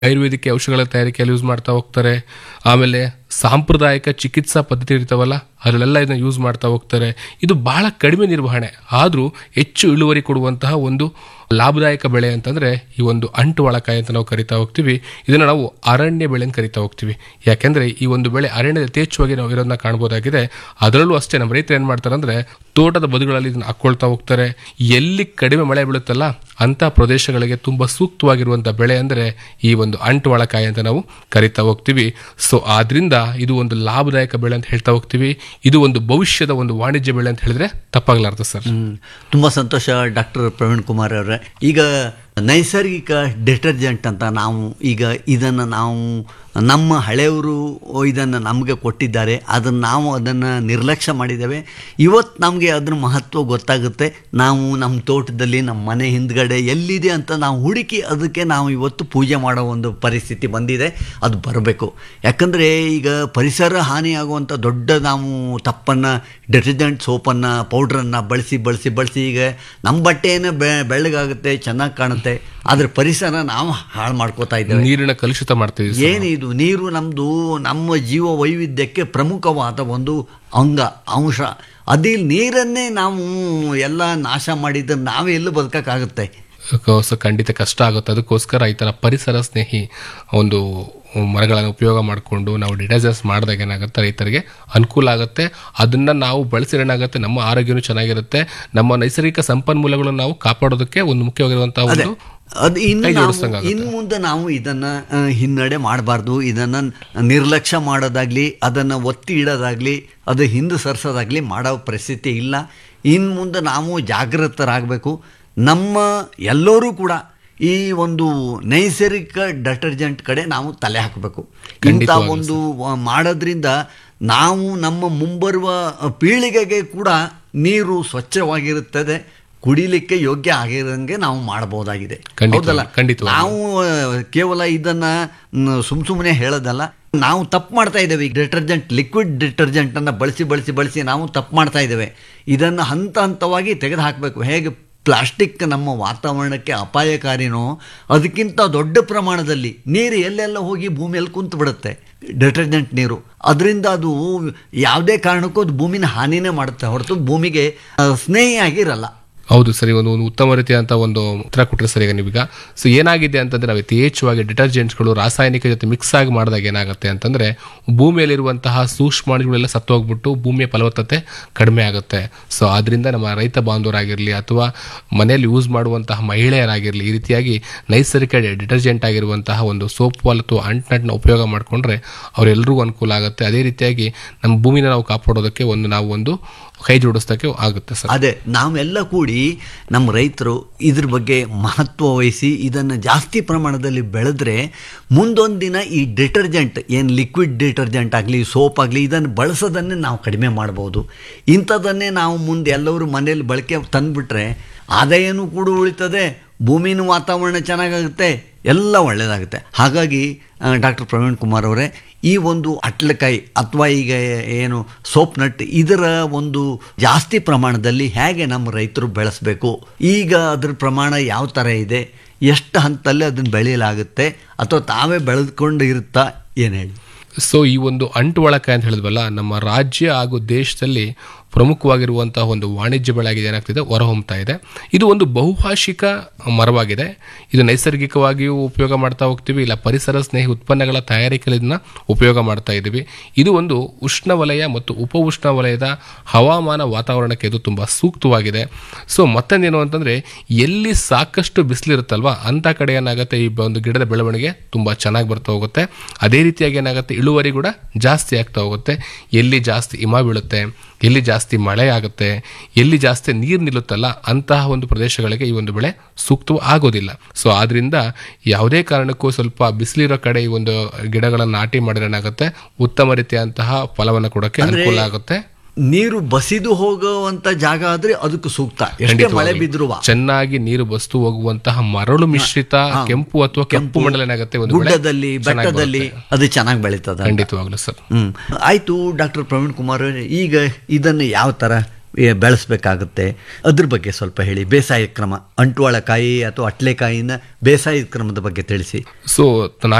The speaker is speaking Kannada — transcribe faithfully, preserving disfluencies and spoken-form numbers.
ಆಯುರ್ವೇದಿಕ್ ಔಷಧಿಗಳ ತಯಾರಿಕೆಯಲ್ಲಿ ಯೂಸ್ ಮಾಡ್ತಾ ಹೋಗ್ತಾರೆ. ಆಮೇಲೆ ಸಾಂಪ್ರದಾಯಿಕ ಚಿಕಿತ್ಸಾ ಪದ್ಧತಿ ಇರ್ತಾವಲ್ಲ ಅದರಲ್ಲೆಲ್ಲ ಇದನ್ನ ಯೂಸ್ ಮಾಡ್ತಾ ಹೋಗ್ತಾರೆ. ಇದು ಬಹಳ ಕಡಿಮೆ ನಿರ್ವಹಣೆ ಆದರೂ ಹೆಚ್ಚು ಇಳುವರಿ ಕೊಡುವಂತಹ ಒಂದು ಲಾಭದಾಯಕ ಬೆಳೆ ಅಂತಂದ್ರೆ ಈ ಒಂದು ಅಂಟು ಒಳಕಾಯಿ ಅಂತ ನಾವು ಕರಿತಾ ಹೋಗ್ತೀವಿ. ಇದನ್ನ ನಾವು ಅರಣ್ಯ ಬೆಳೆ ಅಂತ ಕರಿತಾ ಹೋಗ್ತೀವಿ. ಯಾಕೆಂದ್ರೆ ಈ ಒಂದು ಬೆಳೆ ಅರಣ್ಯದ ಯಥೇಚ್ಛವಾಗಿ ನಾವು ಇರೋದನ್ನ ಕಾಣಬಹುದಾಗಿದೆ. ಅದರಲ್ಲೂ ಅಷ್ಟೇ ನಮ್ಮ ರೈತರು ಏನ್ ಮಾಡ್ತಾರೆ ಅಂದ್ರೆ ತೋಟದ ಬದುಗಳಲ್ಲಿ ಇದನ್ನ ಹಾಕೊಳ್ತಾ ಹೋಗ್ತಾರೆ. ಎಲ್ಲಿ ಕಡಿಮೆ ಮಳೆ ಬೀಳುತ್ತಲ್ಲ ಅಂತ ಪ್ರದೇಶಗಳಿಗೆ ತುಂಬಾ ಸೂಕ್ತವಾಗಿರುವಂತಹ ಬೆಳೆ ಅಂದ್ರೆ ಈ ಒಂದು ಅಂಟು ಒಳಕಾಯಿ ಅಂತ ನಾವು ಕರಿತಾ ಹೋಗ್ತೀವಿ. ಸೊ ಆದ್ರಿಂದ ಇದು ಒಂದು ಲಾಭದಾಯಕ ಬೆಳೆ ಅಂತ ಹೇಳ್ತಾ ಹೋಗ್ತೀವಿ. ಇದು ಒಂದು ಭವಿಷ್ಯದ ಒಂದು ವಾಣಿಜ್ಯ ಬೆಳೆ ಅಂತ ಹೇಳಿದ್ರೆ ತಪ್ಪಾಗಲಾರ್ದು ಸರ್. ತುಂಬಾ ಸಂತೋಷ ಡಾಕ್ಟರ್ ಪ್ರವೀಣ್ ಕುಮಾರ್ ಅವರೇ. ಈಗ ನೈಸರ್ಗಿಕ ಡಿಟರ್ಜೆಂಟ್ ಅಂತ ನಾವು ಈಗ ಇದನ್ನು ನಾವು ನಮ್ಮ ಹಳೆಯವರು ಇದನ್ನು ನಮಗೆ ಕೊಟ್ಟಿದ್ದಾರೆ, ಅದನ್ನು ನಾವು ಅದನ್ನು ನಿರ್ಲಕ್ಷ್ಯ ಮಾಡಿದ್ದೇವೆ. ಇವತ್ತು ನಮಗೆ ಅದ್ರ ಮಹತ್ವ ಗೊತ್ತಾಗುತ್ತೆ. ನಾವು ನಮ್ಮ ತೋಟದಲ್ಲಿ ನಮ್ಮ ಮನೆ ಹಿಂದ್ಗಡೆ ಎಲ್ಲಿದೆ ಅಂತ ನಾವು ಹುಡುಕಿ ಅದಕ್ಕೆ ನಾವು ಇವತ್ತು ಪೂಜೆ ಮಾಡೋ ಒಂದು ಪರಿಸ್ಥಿತಿ ಬಂದಿದೆ. ಅದು ಬರಬೇಕು. ಯಾಕಂದರೆ ಈಗ ಪರಿಸರ ಹಾನಿಯಾಗುವಂಥ ದೊಡ್ಡ ನಾವು ತಪ್ಪನ್ನು ಡಿಟರ್ಜೆಂಟ್ ಸೋಪನ್ನು ಪೌಡ್ರನ್ನು ಬಳಸಿ ಬಳಸಿ ಬಳಸಿ ಈಗ ನಮ್ಮ ಬಟ್ಟೆಯನ್ನು ಬೆ ಬೆಳ್ಳಗಾಗುತ್ತೆ, ಚೆನ್ನಾಗಿ ಕಾಣುತ್ತೆ, ಆದರೆ ಪರಿಸರ ನಾವು ಹಾಳು ಮಾಡ್ಕೋತಾ ಇದ್ದೇವೆ. ನೀರಿನ ಕಲುಷಿತ ಮಾಡ್ತೀವಿ. ಏನಿದು ನೀರು ನಮ್ಮದು ನಮ್ಮ ಜೀವ ವೈವಿಧ್ಯಕ್ಕೆ ಪ್ರಮುಖವಾದ ಒಂದು ಅಂಗ ಅಂಶ. ಅದೇ ನೀರನ್ನೇ ನಾವು ಎಲ್ಲ ನಾಶ ಮಾಡಿದ್ರೆ ನಾವೇ ಎಲ್ಲೂ ಬದುಕಕ್ಕಾಗುತ್ತೆ? ಖಂಡಿತ ಕಷ್ಟ ಆಗುತ್ತೆ. ಅದಕ್ಕೋಸ್ಕರ ಈ ಥರ ಪರಿಸರ ಸ್ನೇಹಿ ಒಂದು ಮರಗಳನ್ನು ಉಪಯೋಗ ಮಾಡಿಕೊಂಡು ನಾವು ಡಿಟರ್ಜೆಂಟ್ಸ್ ಮಾಡಿದಾಗ ಏನಾಗುತ್ತೆ ರೈತರಿಗೆ ಅನುಕೂಲ ಆಗುತ್ತೆ. ಅದನ್ನ ನಾವು ಬಳಸಿದ್ರೆ ಏನಾಗುತ್ತೆ ನಮ್ಮ ಆರೋಗ್ಯನೂ ಚೆನ್ನಾಗಿರುತ್ತೆ. ನಮ್ಮ ನೈಸರ್ಗಿಕ ಸಂಪನ್ಮೂಲಗಳನ್ನು ನಾವು ಕಾಪಾಡೋದಕ್ಕೆ ಒಂದು ಮುಖ್ಯವಾಗಿರುವಂತಹ ಒಂದು ಅದು ಇನ್ನು ಇನ್ನು ಮುಂದೆ ನಾವು ಇದನ್ನು ಹಿನ್ನಡೆ ಮಾಡಬಾರ್ದು. ಇದನ್ನು ನಿರ್ಲಕ್ಷ್ಯ ಮಾಡೋದಾಗ್ಲಿ, ಅದನ್ನು ಒತ್ತಿ ಇಡೋದಾಗ್ಲಿ, ಅದು ಹಿಂದೆ ಸರಿಸೋದಾಗ್ಲಿ ಮಾಡೋ ಪರಿಸ್ಥಿತಿ ಇಲ್ಲ. ಇನ್ನು ಮುಂದೆ ನಾವು ಜಾಗೃತರಾಗಬೇಕು. ನಮ್ಮ ಎಲ್ಲರೂ ಕೂಡ ಈ ಒಂದು ನೈಸರ್ಗಿಕ ಡಿಟರ್ಜೆಂಟ್ ಕಡೆ ನಾವು ತಲೆ ಹಾಕಬೇಕು. ಇಂಥ ಒಂದು ಮಾಡೋದ್ರಿಂದ ನಾವು ನಮ್ಮ ಮುಂಬರುವ ಪೀಳಿಗೆಗೆ ಕೂಡ ನೀರು ಸ್ವಚ್ಛವಾಗಿರುತ್ತದೆ, ಕುಡಿಲಿಕ್ಕೆ ಯೋಗ್ಯ ಆಗಿರೋಂಗೆ ನಾವು ಮಾಡಬಹುದಾಗಿದೆ. ಹೌದಲ್ಲ? ನಾವು ಕೇವಲ ಇದನ್ನ ಸುಮ್ ಸುಮ್ಮನೆ ಹೇಳೋದಲ್ಲ, ನಾವು ತಪ್ಪು ಮಾಡ್ತಾ ಇದ್ದೇವೆ. ಈಗ ಡಿಟರ್ಜೆಂಟ್ ಲಿಕ್ವಿಡ್ ಡಿಟರ್ಜೆಂಟನ್ನು ಬಳಸಿ ಬಳಸಿ ಬಳಸಿ ನಾವು ತಪ್ಪು ಮಾಡ್ತಾ ಇದ್ದೇವೆ. ಇದನ್ನು ಹಂತ ಹಂತವಾಗಿ ತೆಗೆದು ಹಾಕಬೇಕು. ಹೇಗೆ ಪ್ಲಾಸ್ಟಿಕ್ ನಮ್ಮ ವಾತಾವರಣಕ್ಕೆ ಅಪಾಯಕಾರಿನೋ ಅದಕ್ಕಿಂತ ದೊಡ್ಡ ಪ್ರಮಾಣದಲ್ಲಿ ನೀರು ಎಲ್ಲೆಲ್ಲ ಹೋಗಿ ಭೂಮಿಯಲ್ಲಿ ಕುಂತು ಬಿಡುತ್ತೆ ಡಿಟರ್ಜೆಂಟ್ ನೀರು. ಅದರಿಂದ ಅದು ಯಾವುದೇ ಕಾರಣಕ್ಕೂ ಅದು ಭೂಮಿನ ಹಾನಿನೇ ಮಾಡುತ್ತೆ ಹೊರತು ಭೂಮಿಗೆ ಸ್ನೇಹಿಯಾಗಿರಲ್ಲ. ಹೌದು ಸರಿ, ಒಂದು ಒಂದು ಉತ್ತಮ ರೀತಿಯಂತ ಒಂದು ಉತ್ತರ ಕೊಟ್ಟರೆ ಸರ್. ಈಗ ನೀವೀಗ ಸೊ ಏನಾಗಿದೆ ಅಂತಂದ್ರೆ ನಾವು ಯಥೇಚ್ಛವಾಗಿ ಡಿಟರ್ಜೆಂಟ್ಸ್ಗಳು ರಾಸಾಯನಿಕ ಜೊತೆ ಮಿಕ್ಸ್ ಆಗಿ ಮಾಡಿದಾಗ ಏನಾಗುತ್ತೆ ಅಂತಂದ್ರೆ ಭೂಮಿಯಲ್ಲಿರುವಂತಹ ಸೂಕ್ಷ್ಮಾಣುಗಳೆಲ್ಲ ಸತ್ತೋಗ್ಬಿಟ್ಟು ಭೂಮಿಯ ಫಲವತ್ತತೆ ಕಡಿಮೆ ಆಗುತ್ತೆ. ಸೊ ಆದ್ರಿಂದ ನಮ್ಮ ರೈತ ಬಾಂಧವರಾಗಿರಲಿ ಅಥವಾ ಮನೆಯಲ್ಲಿ ಯೂಸ್ ಮಾಡುವಂತಹ ಮಹಿಳೆಯರಾಗಿರಲಿ ಈ ರೀತಿಯಾಗಿ ನೈಸರ್ಗಿಕ ಡಿಟರ್ಜೆಂಟ್ ಆಗಿರುವಂತಹ ಒಂದು ಸೋಪ್ ವಾಲ್ ಅಥವಾ ಅಂಟ್ನಟ್ನ ಉಪಯೋಗ ಮಾಡಿಕೊಂಡ್ರೆ ಅವರೆಲ್ಲರಿಗೂ ಅನುಕೂಲ ಆಗುತ್ತೆ. ಅದೇ ರೀತಿಯಾಗಿ ನಮ್ಮ ಭೂಮಿನ ನಾವು ಕಾಪಾಡೋದಕ್ಕೆ ಒಂದು ನಾವು ಒಂದು ಕೈ ಜೋಡಿಸೋದಕ್ಕೆ ಆಗುತ್ತೆ ಸರ್. ಅದೇ ನಾವೆಲ್ಲ ಕೂಡಿ ನಮ್ಮ ರೈತರು ಇದ್ರ ಬಗ್ಗೆ ಮಹತ್ವ ವಹಿಸಿ ಇದನ್ನು ಜಾಸ್ತಿ ಪ್ರಮಾಣದಲ್ಲಿ ಬೆಳೆದ್ರೆ ಮುಂದೊಂದು ದಿನ ಈ ಡಿಟರ್ಜೆಂಟ್ ಏನು ಲಿಕ್ವಿಡ್ ಡಿಟರ್ಜೆಂಟ್ ಆಗಲಿ ಸೋಪ್ ಆಗಲಿ ಇದನ್ನು ಬಳಸೋದನ್ನೇ ನಾವು ಕಡಿಮೆ ಮಾಡ್ಬೋದು. ಇಂಥದ್ದನ್ನೇ ನಾವು ಮುಂದೆ ಎಲ್ಲರೂ ಮನೇಲಿ ಬಳಕೆ ತಂದುಬಿಟ್ರೆ ಆದಾಯನೂ ಕೂಡ ಉಳಿತದೆ, ಭೂಮಿನ ವಾತಾವರಣ ಚೆನ್ನಾಗಾಗುತ್ತೆ, ಎಲ್ಲ ಒಳ್ಳೆಯದಾಗುತ್ತೆ. ಹಾಗಾಗಿ ಡಾಕ್ಟರ್ ಪ್ರವೀಣ್ ಕುಮಾರ್ ಅವರೇ, ಈ ಒಂದು ಅಟ್ಲಕಾಯಿ ಅಥವಾ ಈಗ ಏನು ಸೋಪ್ ನಟ್ ಇದರ ಒಂದು ಜಾಸ್ತಿ ಪ್ರಮಾಣದಲ್ಲಿ ಹೇಗೆ ನಮ್ಮ ರೈತರು ಬೆಳೆಸಬೇಕು, ಈಗ ಅದ್ರ ಪ್ರಮಾಣ ಯಾವ ಥರ ಇದೆ, ಎಷ್ಟು ಹಂತದಲ್ಲಿ ಅದನ್ನು ಬೆಳೆಯಲಾಗುತ್ತೆ ಅಥವಾ ತಾವೇ ಬೆಳೆದುಕೊಂಡು ಇರುತ್ತಾ, ಏನು ಹೇಳಿ? ಸೊ ಈ ಒಂದು ಅಂಟು ಒಳಕಾಯಿ ಅಂತ ಹೇಳಿದ್ವಲ್ಲ, ನಮ್ಮ ರಾಜ್ಯ ಹಾಗೂ ದೇಶದಲ್ಲಿ ಪ್ರಮುಖವಾಗಿರುವಂತಹ ಒಂದು ವಾಣಿಜ್ಯ ಬೆಳೆ ಆಗಿದೆ, ಏನಾಗ್ತಿದೆ ಹೊರಹೊಮ್ತಾ ಇದೆ. ಇದು ಒಂದು ಬಹುಭಾಷಿಕ ಮರವಾಗಿದೆ. ಇದು ನೈಸರ್ಗಿಕವಾಗಿಯೂ ಉಪಯೋಗ ಮಾಡ್ತಾ ಹೋಗ್ತೀವಿ, ಇಲ್ಲ ಪರಿಸರ ಸ್ನೇಹಿ ಉತ್ಪನ್ನಗಳ ತಯಾರಿಕೆಯಲ್ಲಿ ಇದನ್ನ ಉಪಯೋಗ ಮಾಡ್ತಾ ಇದ್ದೀವಿ. ಇದು ಒಂದು ಉಷ್ಣವಲಯ ಮತ್ತು ಉಪ ಉಷ್ಣವಲಯದ ಹವಾಮಾನ ವಾತಾವರಣಕ್ಕೆ ಇದು ತುಂಬ ಸೂಕ್ತವಾಗಿದೆ. ಸೊ ಮತ್ತೊಂದೇನು ಅಂತಂದರೆ ಎಲ್ಲಿ ಸಾಕಷ್ಟು ಬಿಸಿಲಿರುತ್ತಲ್ವ ಅಂಥ ಕಡೆ ಏನಾಗುತ್ತೆ ಈ ಒಂದು ಗಿಡದ ಬೆಳವಣಿಗೆ ತುಂಬ ಚೆನ್ನಾಗಿ ಬರ್ತಾ ಹೋಗುತ್ತೆ. ಅದೇ ರೀತಿಯಾಗಿ ಏನಾಗುತ್ತೆ ಇಳುವರಿ ಕೂಡ ಜಾಸ್ತಿ ಆಗ್ತಾ ಹೋಗುತ್ತೆ. ಎಲ್ಲಿ ಜಾಸ್ತಿ ಹಿಮ ಬೀಳುತ್ತೆ, ಎಲ್ಲಿ ಜಾಸ್ತಿ ಮಳೆ ಆಗುತ್ತೆ, ಎಲ್ಲಿ ಜಾಸ್ತಿ ನೀರು ನಿಲ್ಲುತ್ತಲ್ಲ ಅಂತಹ ಒಂದು ಪ್ರದೇಶಗಳಿಗೆ ಈ ಒಂದು ಬೆಳೆ ಸೂಕ್ತ ಆಗೋದಿಲ್ಲ. ಸೊ ಆದ್ರಿಂದ ಯಾವುದೇ ಕಾರಣಕ್ಕೂ ಸ್ವಲ್ಪ ಬಿಸಿಲಿರೋ ಕಡೆ ಈ ಒಂದು ಗಿಡಗಳನ್ನು ನಾಟಿ ಮಾಡಿದ್ರೆ ಏನಾಗುತ್ತೆ ಉತ್ತಮ ರೀತಿಯಂತಹ ಫಲವನ್ನು ಕೊಡೋಕೆ ಅನುಕೂಲ ಆಗುತ್ತೆ. ನೀರು ಬಸಿದು ಹೋಗುವಂತ ಜಾಗ ಆದ್ರೆ ಅದಕ್ಕೆ ಸೂಕ್ತ. ಎಷ್ಟೇ ಮಳೆ ಬಿದ್ರು ಚೆನ್ನಾಗಿ ನೀರು ಬಸ್ತು ಹೋಗುವಂತಹ ಮರಳು ಮಿಶ್ರಿತ ಕೆಂಪು ಅಥವಾ ಕೆಂಪು ಮಣ್ಣಲ್ಲಿ ಏನಾಗುತ್ತೆ ಒಂದು ಗುಡ್ಡದಲ್ಲಿ ಬೆಟ್ಟದಲ್ಲಿ ಅದು ಚೆನ್ನಾಗಿ ಬೆಳೀತದೆ. ಖಂಡಿತವಾಗ್ಲೂ ಸರ್. ಹ್ಮ್ ಆಯ್ತು ಡಾಕ್ಟರ್ ಪ್ರವೀಣ್ ಕುಮಾರ್, ಈಗ ಇದನ್ನು ಯಾವ ತರ ಏ- ಬೆಳೆಸ್ಬೇಕಾಗುತ್ತೆ ಅದ್ರ ಬಗ್ಗೆ ಸ್ವಲ್ಪ ಹೇಳಿ. ಬೇಸಾಯ ಕ್ರಮ, ಅಂಟುವಾಳಕಾಯಿ ಅಥವಾ ಅಟ್ಲೆಕಾಯಿನ ಬೇಸಾಯ ಕ್ರಮದ ಬಗ್ಗೆ ತಿಳಿಸಿ. ಸೊ